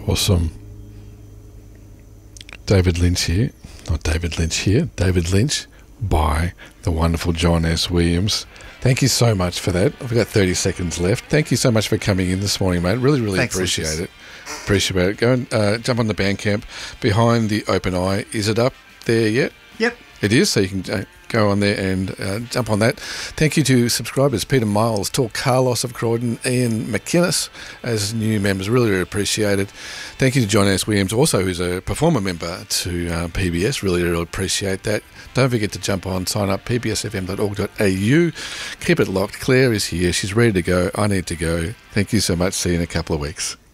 Awesome. David Lynch here. Not David Lynch here. David Lynch by the wonderful John S. Williams. Thank you so much for that. I've got 30 seconds left. Thank you so much for coming in this morning, mate. Really Thanks, appreciate Lucas. It. Appreciate it. Go and jump on the Bandcamp behind the Open Eye. Is it up there yet? Yep. It is, so you can go on there and jump on that. Thank you to subscribers, Peter Miles, Tor Carlos of Croydon, Ian McInnes as new members. Really appreciate it. Thank you to John S. Williams, also who's a performer member to PBS. Really appreciate that. Don't forget to jump on, sign up, pbsfm.org.au. Keep it locked. Claire is here. She's ready to go. I need to go. Thank you so much. See you in a couple of weeks.